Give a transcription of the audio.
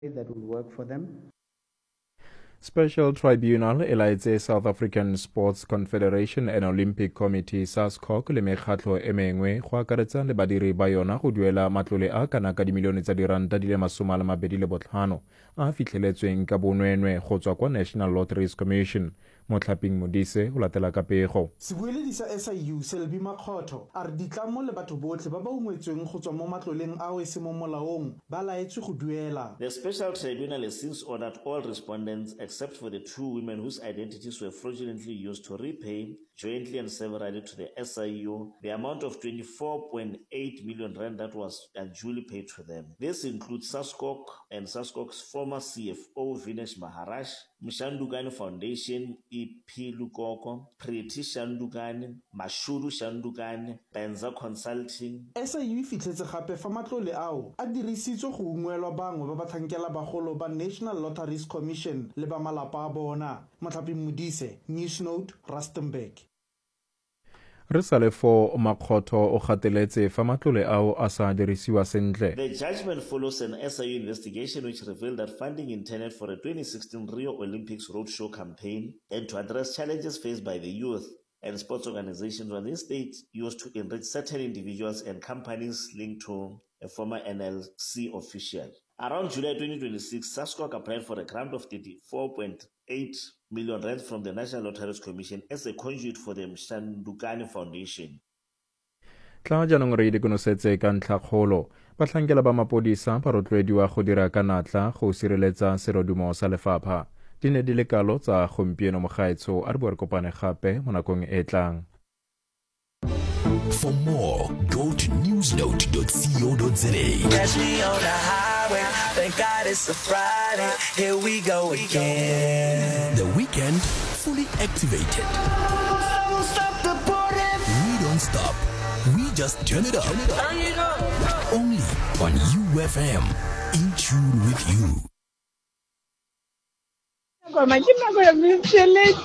that will work for them. Special Tribunal e laetse South African Sports Confederation and Olympic Committee SASCOC le mekgatlo e mengwe go akaretsa le badiri ba yona go duela matlole a kana ka dimilione tsa diranta di le 25 a fitlheletsweng ka bonwenwe go tswa kwa National Lotteries Commission. Motlhaping Modise go latela ka pego. Sebueledi sa SIU Selby Makgotho a re ditlamo le batho botlhe ba ba ungwetsweng go tswa mo matloleng ao e se mo molaong ba laetswe go duela. The Special Tribunal has since ordered all respondents except for the 2 women whose identities were fraudulently used to repay jointly and severally to the SIU the amount of 24.8 million rand that was unduly paid to them. This includes SASCOC and SASCOC's former CFO Vinesh Maharaj, Mshandukani Foundation, EP Lukoko, Priti Shandukani, Mashuru Shandukani, Benza Consulting. SIU e fitlhetse gape fa matlole ao a dirisitswe go ungwelwa bangwe ba bathankela bagolo ba National Lotteries Commission le ba malapa a bona. Motlhapi Modise, Newsnote, Rustenburg. Re sale fo Makgotho o gateletse fa matlole ao a sa dirisiwa sentle. The judgment follows an SIU investigation which revealed that funding intended for a 2016 Rio Olympics roadshow campaign and to address challenges faced by the youth and sports organizations was instead used to enrich certain individuals and companies linked to a former NLC official. Around July 2026, SASCOC applied for a grant of 34.8 million rand from the National Lotteries Commission as a conduit for the Mshandukani Foundation. Tla jaanong re dikonosetse ka ntlhakgolo batlhankela ba mapodisa ba rotloediwa go dira ka natla go sireletsa serodumo sa lefapha. Di ne di le kalo tsa gompieno mogaetsho a re bo re kopane gape mo nakong e tlang. For more, go to newsnote.co.za. Catch me on the highway, thank God it's a Friday, here we go again. The weekend fully activated. Don't stop the party. We don't stop. We just turn it up. Turn it up. Only on UFM. In tune with you.